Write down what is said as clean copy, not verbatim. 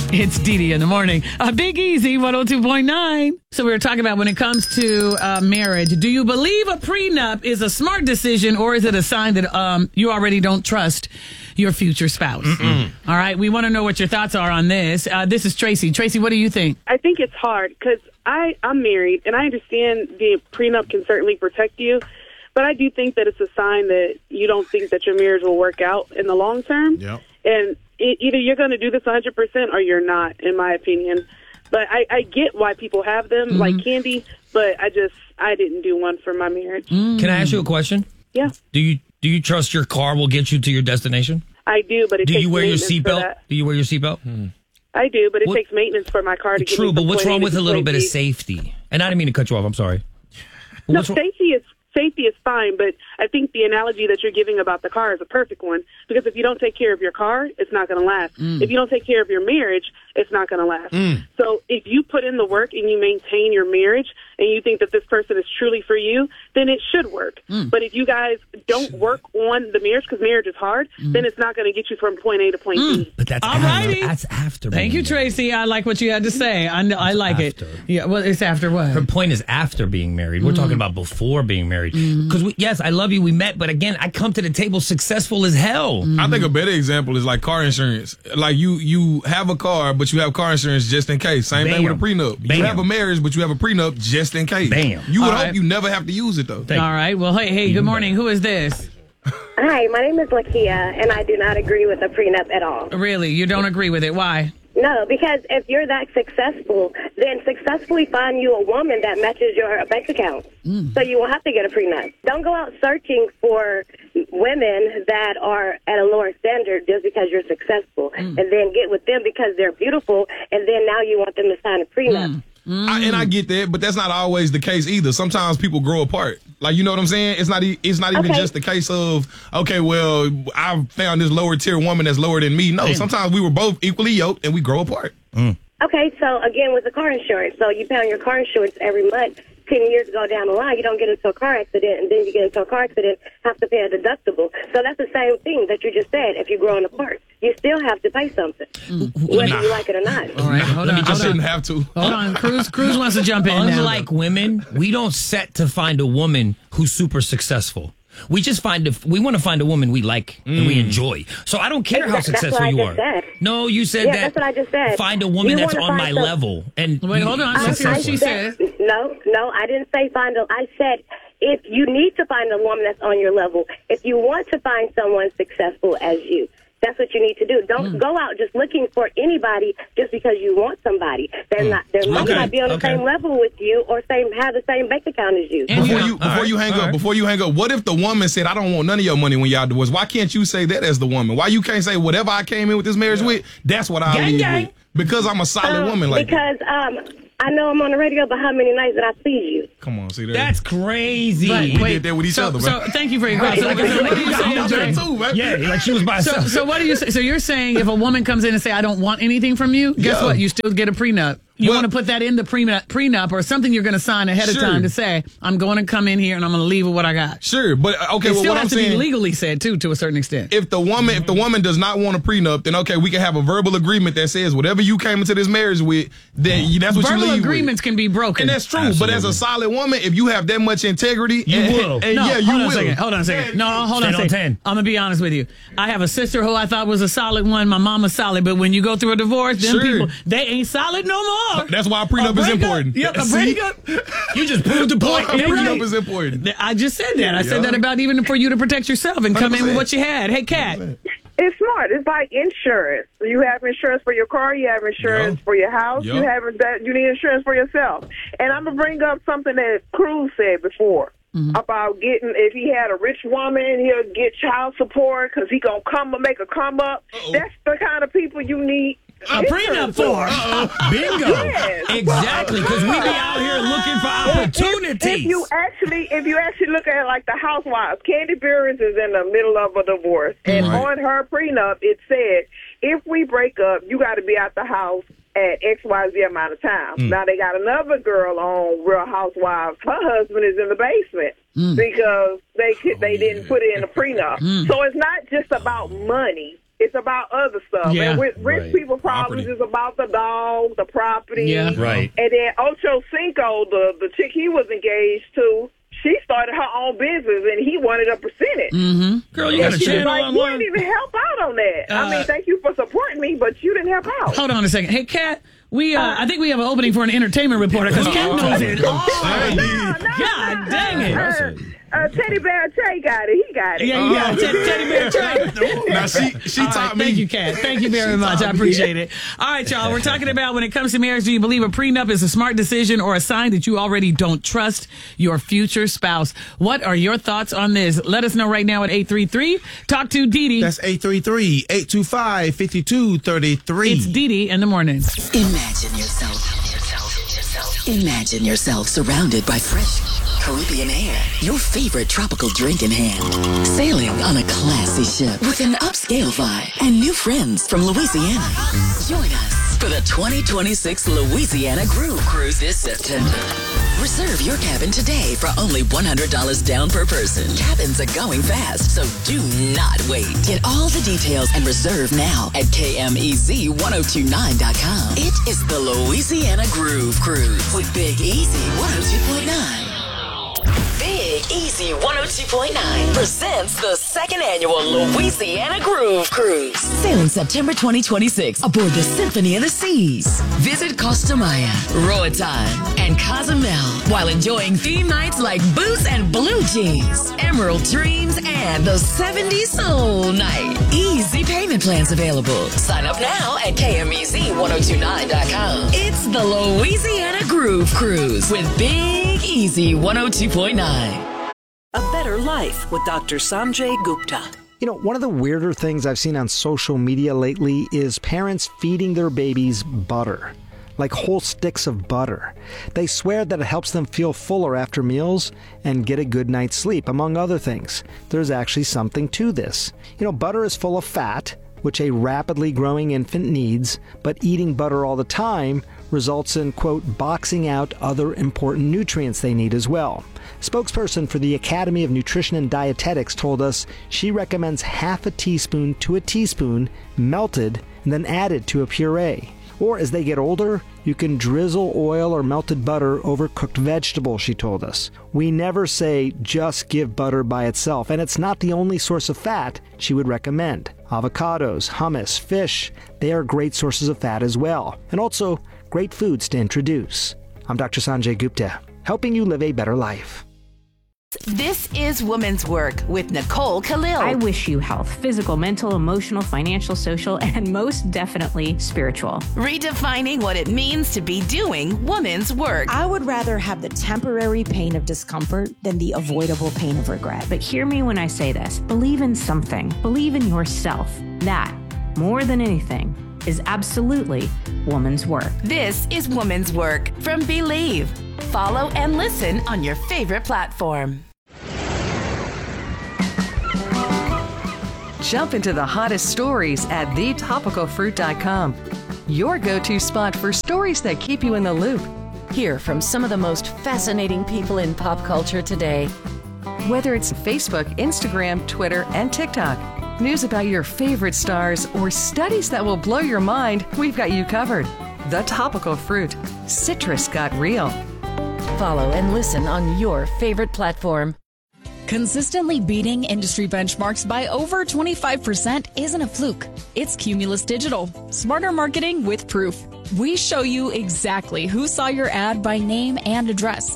It's Dee in the morning. Big Easy 102.9. So we were talking about when it comes to marriage. Do you believe a prenup is a smart decision, or is it a sign that you already don't trust your future spouse? All right. We want to know what your thoughts are on this. This is Tracy. Tracy, what do you think? I think it's hard because I'm married, and I understand the prenup can certainly protect you. But I do think that it's a sign that you don't think that your marriage will work out in the long term. Yep. And either you're going to do this 100% or you're not, in my opinion. But I get why people have them, like Candy, but I didn't do one for my marriage. Can I ask you a question? Yeah. Do you trust your car will get you to your destination? I do, but it takes maintenance for that. Do you wear your seatbelt? I do, but it takes maintenance for my car to get me True, from but what's point A wrong with to a little point bit of B. safety? And I didn't mean to cut you off. I'm sorry. No, safety is fine, but I think the analogy that you're giving about the car is a perfect one, because if you don't take care of your car, it's not going to last. If you don't take care of your marriage, it's not going to last. So if you put in the work and you maintain your marriage and you think that this person is truly for you, then it should work. But if you guys don't work on the marriage, because marriage is hard, then it's not going to get you from point A to point B. But that's Alrighty. That's after. Thank you, being married. Tracy. I like what you had to say. I like after. it. Yeah, well, it's after what? Her point is after being married. We're talking about before being married. Because, yes, I love you. We met. But again, I come to the table successful as hell. I think a better example is like car insurance. Like you have a car, but you have car insurance just in case. Same thing with a prenup. Bam. You have a marriage, but you have a prenup just in case. Bam. You would All hope right. you never have to use it, though. All right. Well, hey, good morning. Who is this? Hi, my name is Lakia, and I do not agree with a prenup at all. Really? You don't agree with it? Why? No, because if you're that successful, then successfully find you a woman that matches your bank account. So you won't have to get a prenup. Don't go out searching for women that are at a lower standard just because you're successful, and then get with them because they're beautiful, and then now you want them to sign a prenup. And I get that, but that's not always the case either. Sometimes people grow apart. Like, you know what I'm saying? It's not even just the case of, okay, well, I found this lower tier woman that's lower than me. No, sometimes we were both equally yoked and we grow apart. Okay, so again with the car insurance, so you pay on your car insurance every month. 10 years ago down the line, you don't get into a car accident, and then you get into a car accident, have to pay a deductible. So that's the same thing that you just said. If you're growing apart, you still have to pay something, whether you like it or not. All right. Hold on. I shouldn't have to. Hold on. Cruz wants to jump in now. Unlike women, we don't set to find a woman who's super successful. We just we want to find a woman we like and we enjoy. So I don't care how successful you are. Said. No, you said Yeah, that. that's what I just said. Find a woman You that's wanna on find my some- level. And Wait, hold on. Let's hear what she said. No, I didn't say I said if you need to find a woman that's on your level, if you want to find someone successful as you, that's what you need to do. Don't go out just looking for anybody just because you want somebody. They might not be on the same level with you or have the same bank account as you. Before you hang up, what if the woman said, I don't want none of your money when y'all divorce? Why can't you say that as the woman? Why you can't say whatever I came in with this marriage with, that's what I'll leave with? Because I'm a solid woman like that. Because I know I'm on the radio, but how many nights did I please you? Come on, see that? that's crazy. But, we did that with each other, man. So thank you for your call. So, what are you saying, Jay? too, man. Yeah, like she was by herself. So what are you saying? So you're saying if a woman comes in and say, I don't want anything from you, guess what? You still get a prenup. You want to put that in the prenup or something you're going to sign ahead of time to say, I'm going to come in here and I'm going to leave with what I got. Sure, but okay, It well, still what I'm has to be saying, legally said, too, to a certain extent. if the woman does not want a prenup, then okay, we can have a verbal agreement that says whatever you came into this marriage with, then that's what you Verbal leave agreements with. can be broken. And that's true, but as a solid woman, if you have that much integrity, You will. and No, yeah, you hold on will. a second. Hold on a second. No, hold on a 10 on second. 10. I'm going to be honest with you. I have a sister who I thought was a solid one. My mama's solid. But when you go through a divorce, them Sure. people, they ain't solid no more. That's why a prenup is important. Yep, a See? breakup. You just proved the point. A prenup right. is important. I just said that. I said that about even for you to protect yourself and come in with 100%. what you had. Hey, Kat. It's smart. It's like insurance. You have insurance for your car. You have insurance for your house. Yup. You need insurance for yourself. And I'm gonna bring up something that Cruz said before about getting. If he had a rich woman, he'll get child support because he gonna make a come up. That's the kind of people you need. A prenup for. Bingo. Yes. Exactly, because we be out here looking for opportunities. If you actually look at it like the housewives, Candy Beers is in the middle of a divorce, and on her prenup it said, if we break up, you got to be out the house at XYZ amount of time. Now they got another girl on Real Housewives. Her husband is in the basement because they didn't put it in a prenup. So it's not just about money. it's about other stuff. Yeah. And with rich people problems is about the dog, the property. Yeah. Right. And then Ocho Cinco, the chick he was engaged to, she started her own business and he wanted a percentage. Mm-hmm. Girl, you got a She's channel like, you online? didn't even help out on that. I mean, thank you for supporting me, but you didn't help out. Hold on a second. Hey, Kat, I think we have an opening for an entertainment reporter because Kat knows it. God dang it. Teddy Bear Trey got it. He got it. Yeah, Teddy Bear Trey. Now she taught me. Thank you, Kat. Thank you very much. I appreciate it. All right, y'all. We're talking about when it comes to marriage, do you believe a prenup is a smart decision or a sign that you already don't trust your future spouse? What are your thoughts on this? Let us know right now at 833. Talk to Dee Dee. That's 833-825-5233. It's Dee Dee in the morning. Imagine yourself surrounded by fresh Caribbean air, your favorite tropical drink in hand, sailing on a classy ship with an upscale vibe and new friends from Louisiana. Join us for the 2026 Louisiana Groove Cruise this September. Reserve your cabin today for only $100 down per person. Cabins are going fast, so do not wait. Get all the details and reserve now at KMEZ1029.com. It is the Louisiana Groove Cruise with Big Easy 102.9. Big Easy 102.9 presents the second annual Louisiana Groove Cruise. Sailing September 2026 aboard the Symphony of the Seas. Visit Costa Maya, Roatan, and Cozumel while enjoying theme nights like Boots and Blue Jeans, Emerald Dreams, and the 70s Soul Night. Easy payment plans available. Sign up now at KMEZ1029.com. It's the Louisiana Groove Cruise with Big Easy 102.9. A Better Life with Dr. Sanjay Gupta. You know, one of the weirder things I've seen on social media lately is parents feeding their babies butter, like whole sticks of butter. They swear that it helps them feel fuller after meals and get a good night's sleep, among other things. There's actually something to this. You know, butter is full of fat, which a rapidly growing infant needs, but eating butter all the time results in, quote, boxing out other important nutrients they need as well. Spokesperson for the Academy of Nutrition and Dietetics told us she recommends half a teaspoon to a teaspoon melted and then added to a puree. Or as they get older, you can drizzle oil or melted butter over cooked vegetables, she told us. We never say just give butter by itself, and it's not the only source of fat she would recommend. Avocados, hummus, fish, they are great sources of fat as well, and also great foods to introduce. I'm Dr. Sanjay Gupta, helping you live a better life. This is Women's Work with Nicole Khalil. I wish you health, physical, mental, emotional, financial, social, and most definitely spiritual. Redefining what it means to be doing women's work. I would rather have the temporary pain of discomfort than the avoidable pain of regret. But hear me when I say this. Believe in something. Believe in yourself. That, more than anything, is absolutely woman's work. This is Woman's Work from Believe. Follow and listen on your favorite platform. Jump into the hottest stories at thetopicalfruit.com. Your go-to spot for stories that keep you in the loop. Hear from some of the most fascinating people in pop culture today. Whether it's Facebook, Instagram, Twitter, and TikTok, news about your favorite stars, or studies that will blow your mind, we've got you covered. The Topical Fruit. Citrus got real. Follow and listen on your favorite platform. Consistently beating industry benchmarks by over 25% isn't a fluke. It's Cumulus Digital. Smarter marketing with proof. We show you exactly who saw your ad by name and address.